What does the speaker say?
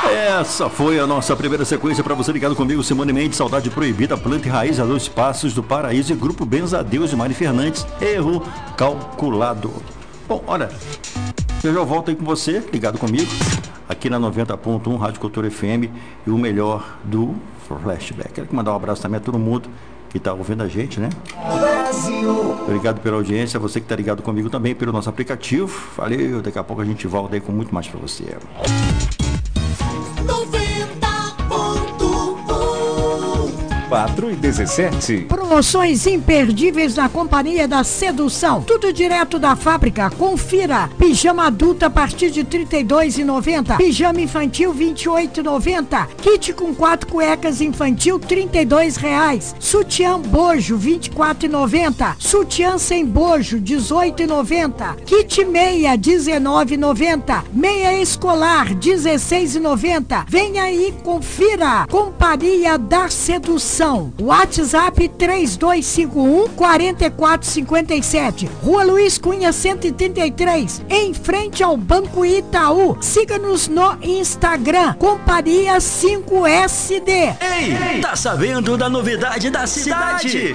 Essa foi a nossa primeira sequência para você ligado comigo, Simone Mendes, Saudade Proibida, Planta e Raiz, a Dois Passos do Paraíso e Grupo Benzadeus de Mari Fernandes, Erro Calculado. Bom, olha, eu já volto aí com você, ligado comigo, aqui na 90.1 Rádio Cultura FM e o melhor do Flashback. Quero mandar um abraço também a todo mundo que está ouvindo a gente, né? Brasil. Obrigado pela audiência, você que está ligado comigo também pelo nosso aplicativo. Valeu, daqui a pouco a gente volta aí com muito mais para você. 4h17. Promoções imperdíveis na Companhia da Sedução. Tudo direto da fábrica. Confira. Pijama adulta a partir de R$ 32,90. Pijama infantil R$ 28,90. Kit com 4 cuecas infantil R$ 32,00. Sutiã bojo R$ 24,90. Sutiã sem bojo R$ 18,90. Kit meia R$ 19,90. Meia escolar R$ 16,90. Venha aí, confira. Companhia da Sedução. WhatsApp 3251-4457. Rua Luiz Cunha 133, em frente ao Banco Itaú. Siga-nos no Instagram, Companhia 5SD. Ei, tá sabendo da novidade da cidade?